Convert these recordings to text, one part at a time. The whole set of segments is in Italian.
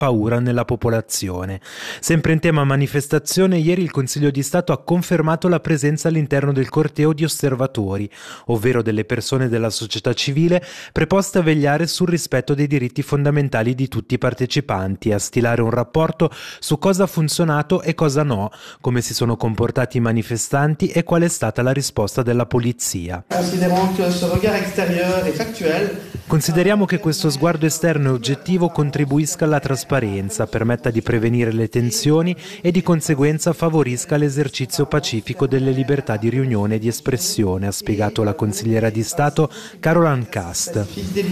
paura nella popolazione. Sempre in tema manifestazione, ieri il Consiglio di Stato ha confermato la presenza all'interno del corteo di osservatori, ovvero delle persone della società civile preposte a vegliare sul rispetto dei diritti fondamentali di tutti i partecipanti e a stilare un rapporto su cosa ha funzionato e cosa no, come si sono comportati i manifestanti e qual è stata la risposta della polizia. Consideriamo che questo sguardo esterno e oggettivo contribuisca alla trasparenza, permetta di prevenire le tensioni e di conseguenza favorisca l'esercizio pacifico delle libertà di riunione e di espressione, ha spiegato la consigliera di Stato Caroline Cast.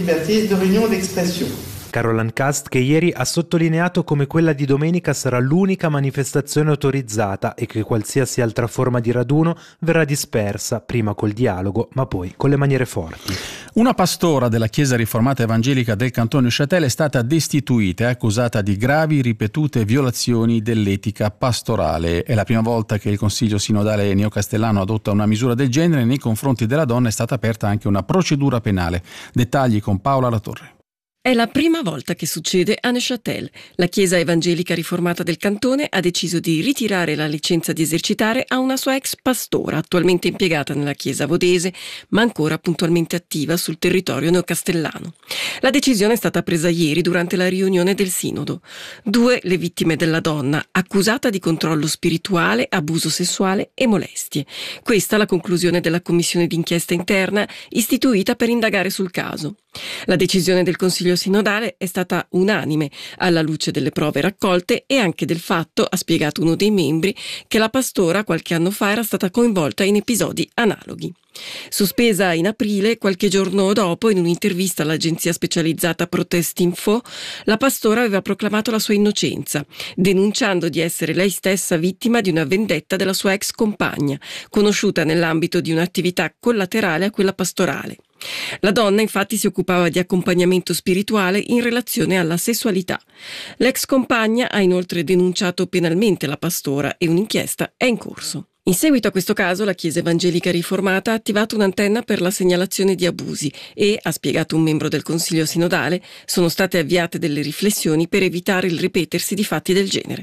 Caroline Cast, che ieri ha sottolineato come quella di domenica sarà l'unica manifestazione autorizzata e che qualsiasi altra forma di raduno verrà dispersa, prima col dialogo ma poi con le maniere forti. Una pastora della Chiesa riformata evangelica del cantone Neuchâtel è stata destituita e accusata di gravi ripetute violazioni dell'etica pastorale. È la prima volta che il Consiglio sinodale neocastellano adotta una misura del genere. Nei confronti della donna è stata aperta anche una procedura penale. Dettagli con Paola Latorre. È la prima volta che succede a Neuchâtel. La Chiesa evangelica riformata del cantone ha deciso di ritirare la licenza di esercitare a una sua ex pastora, attualmente impiegata nella Chiesa vodese, ma ancora puntualmente attiva sul territorio neocastellano. La decisione è stata presa ieri durante la riunione del Sinodo. 2 le vittime della donna, accusata di controllo spirituale, abuso sessuale e molestie. Questa è la conclusione della commissione d'inchiesta interna istituita per indagare sul caso. La decisione del Consiglio sinodale è stata unanime, alla luce delle prove raccolte e anche del fatto, ha spiegato uno dei membri, che la pastora qualche anno fa era stata coinvolta in episodi analoghi. Sospesa in aprile, qualche giorno dopo, in un'intervista all'agenzia specializzata Protest Info, la pastora aveva proclamato la sua innocenza, denunciando di essere lei stessa vittima di una vendetta della sua ex compagna, conosciuta nell'ambito di un'attività collaterale a quella pastorale. La donna infatti si occupava di accompagnamento spirituale in relazione alla sessualità. L'ex compagna ha inoltre denunciato penalmente la pastora e un'inchiesta è in corso. In seguito a questo caso la Chiesa evangelica riformata ha attivato un'antenna per la segnalazione di abusi e, ha spiegato un membro del Consiglio sinodale, sono state avviate delle riflessioni per evitare il ripetersi di fatti del genere.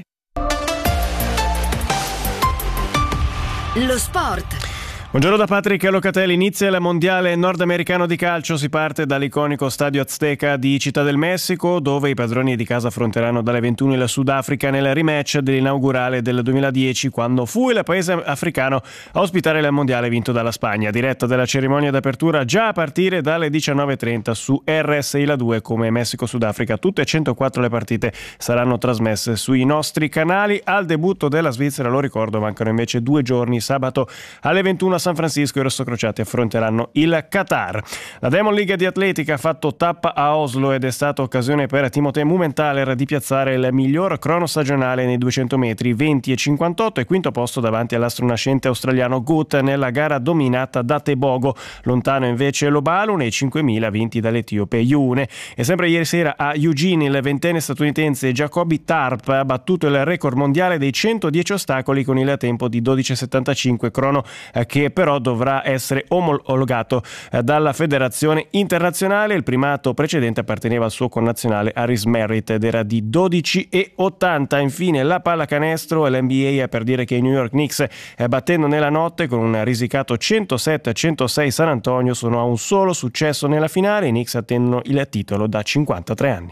Lo sport. Buongiorno da Patrick Locatelli. Inizia il mondiale nordamericano di calcio. Si parte dall'iconico stadio Azteca di Città del Messico, dove i padroni di casa affronteranno dalle 21 il Sudafrica nel rematch dell'inaugurale del 2010, quando fu il paese africano a ospitare il mondiale vinto dalla Spagna. Diretta della cerimonia d'apertura già a partire dalle 19:30 su RSI La 2 come Messico-Sudafrica. Tutte 104 le partite saranno trasmesse sui nostri canali. Al debutto della Svizzera, lo ricordo, mancano invece 2 giorni. Sabato alle 21 a San Francisco i rossocrociati affronteranno il Qatar. La Diamond League di atletica ha fatto tappa a Oslo ed è stata occasione per Timothée Mumenthaler di piazzare il miglior crono stagionale nei 200 metri, 20,58 e quinto posto davanti all'astronascente australiano Gut nella gara dominata da Tebogo. Lontano invece Lobalu nei 5.000 vinti dall'etiope Yune. E sempre ieri sera a Eugene il ventenne statunitense Jacoby Tarp ha battuto il record mondiale dei 110 ostacoli con il tempo di 12,75, crono che però dovrà essere omologato dalla federazione internazionale. Il primato precedente apparteneva al suo connazionale Aris Merritt ed era di 12,80. Infine la pallacanestro, l'NBA è per dire che i New York Knicks, battendo nella notte con un risicato 107-106 San Antonio, sono a un solo successo nella finale. I Knicks attendono il titolo da 53 anni.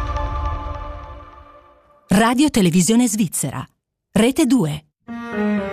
Radio Televisione Svizzera, Rete 2.